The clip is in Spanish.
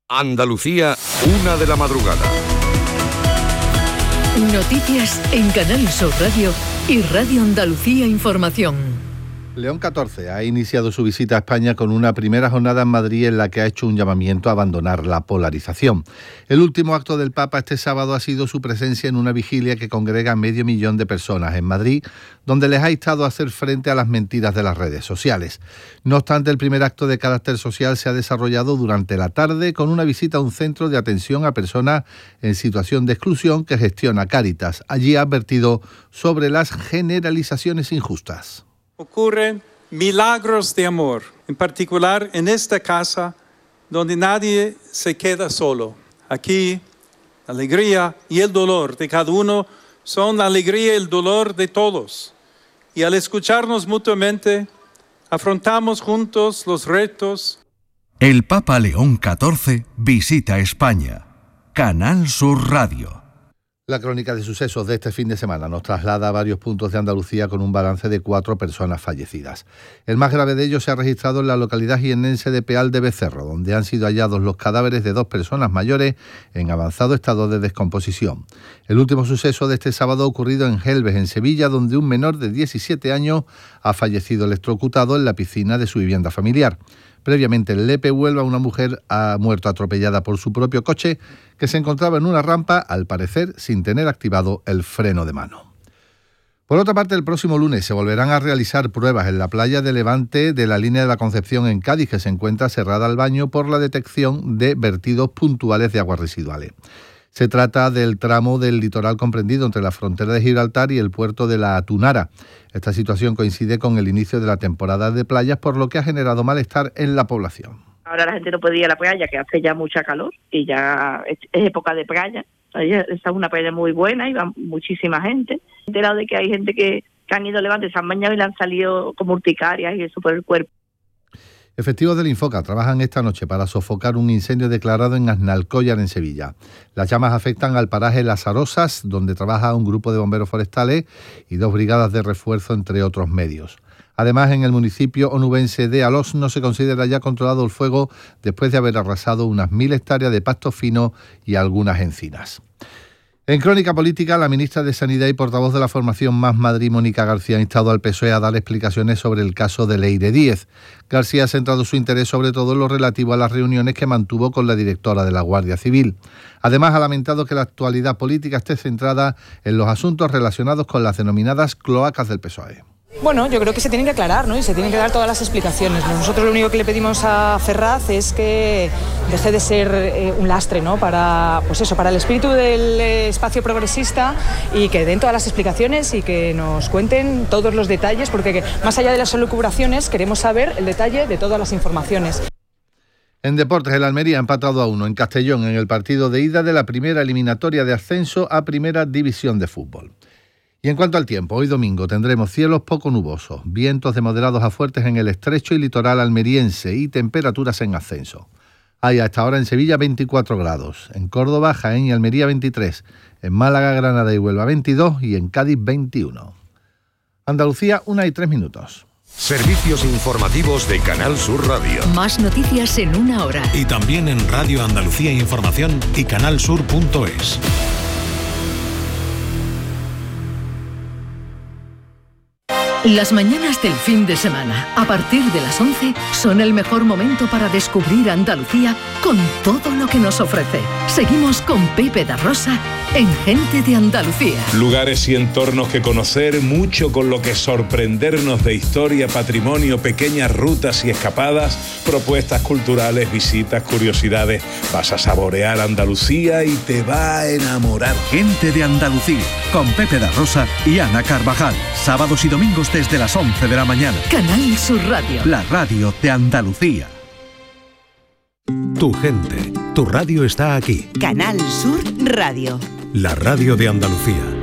Andalucía, 1 de la madrugada. Noticias en Canal Sur Radio y Radio Andalucía Información. León XIV ha iniciado su visita a España con una primera jornada en Madrid en la que ha hecho un llamamiento a abandonar la polarización. El último acto del Papa este sábado ha sido su presencia en una vigilia que congrega a 500.000 de personas en Madrid, donde les ha instado a hacer frente a las mentiras de las redes sociales. No obstante, el primer acto de carácter social se ha desarrollado durante la tarde con una visita a un centro de atención a personas en situación de exclusión que gestiona Cáritas. Allí ha advertido sobre las generalizaciones injustas. Ocurren milagros de amor, en particular en esta casa donde nadie se queda solo. Aquí, la alegría y el dolor de cada uno son la alegría y el dolor de todos. Y al escucharnos mutuamente, afrontamos juntos los retos. El Papa León XIV visita España. Canal Sur Radio. La crónica de sucesos de este fin de semana nos traslada a varios puntos de Andalucía con un balance de 4 personas fallecidas. El más grave de ellos se ha registrado en la localidad jiennense de Peal de Becerro, donde han sido hallados los cadáveres de 2 personas mayores en avanzado estado de descomposición. El último suceso de este sábado ha ocurrido en Gelbes, en Sevilla, donde un menor de 17 años ha fallecido electrocutado en la piscina de su vivienda familiar. Previamente en Lepe, Huelva, una mujer ha muerto atropellada por su propio coche que se encontraba en una rampa, al parecer sin tener activado el freno de mano. Por otra parte, el próximo lunes se volverán a realizar pruebas en la playa de Levante de la línea de la Concepción en Cádiz, que se encuentra cerrada al baño por la detección de vertidos puntuales de aguas residuales. Se trata del tramo del litoral comprendido entre la frontera de Gibraltar y el puerto de La Tunara. Esta situación coincide con el inicio de la temporada de playas, por lo que ha generado malestar en la población. Ahora la gente no puede ir a la playa, que hace ya mucha calor y ya es época de playa. Esta es una playa muy buena y va muchísima gente. He enterado de que hay gente que han ido a Levante, se han bañado y le han salido como urticarias y eso por el cuerpo. Efectivos del Infoca trabajan esta noche para sofocar un incendio declarado en Aznalcóllar, en Sevilla. Las llamas afectan al paraje Las Arosas, donde trabaja un grupo de bomberos forestales y 2 brigadas de refuerzo, entre otros medios. Además, en el municipio onubense de Alós no se considera ya controlado el fuego después de haber arrasado unas 1.000 hectáreas de pasto fino y algunas encinas. En crónica política, la ministra de Sanidad y portavoz de la formación Más Madrid, Mónica García, ha instado al PSOE a dar explicaciones sobre el caso de Leire Díez. García ha centrado su interés sobre todo en lo relativo a las reuniones que mantuvo con la directora de la Guardia Civil. Además, ha lamentado que la actualidad política esté centrada en los asuntos relacionados con las denominadas cloacas del PSOE. Bueno, yo creo que se tienen que aclarar, ¿no? Y se tienen que dar todas las explicaciones. Nosotros lo único que le pedimos a Ferraz es que deje de ser un lastre, ¿no? Para el espíritu del espacio progresista, y que den todas las explicaciones y que nos cuenten todos los detalles, porque más allá de las elucubraciones queremos saber el detalle de todas las informaciones. En deportes, el Almería ha empatado a 1 en Castellón en el partido de ida de la primera eliminatoria de ascenso a Primera División de Fútbol. Y en cuanto al tiempo, hoy domingo tendremos cielos poco nubosos, vientos de moderados a fuertes en el estrecho y litoral almeriense y temperaturas en ascenso. Hay a esta hora en Sevilla 24 grados, en Córdoba, Jaén y Almería 23, en Málaga, Granada y Huelva 22 y en Cádiz 21. Andalucía, 1:03. Servicios informativos de Canal Sur Radio. Más noticias en 1 hora. Y también en Radio Andalucía Información y canalsur.es. Las mañanas del fin de semana, a partir de las 11, son el mejor momento para descubrir Andalucía con todo lo que nos ofrece. Seguimos con Pepe da Rosa en Gente de Andalucía. Lugares y entornos que conocer, mucho con lo que sorprendernos de historia, patrimonio, pequeñas rutas y escapadas, propuestas culturales, visitas, curiosidades. Vas a saborear Andalucía y te va a enamorar. Gente de Andalucía, con Pepe da Rosa y Ana Carvajal. Sábados y domingos desde las 11 de la mañana. Canal Sur Radio. La radio de Andalucía. Tu gente, tu radio está aquí. Canal Sur Radio. La radio de Andalucía.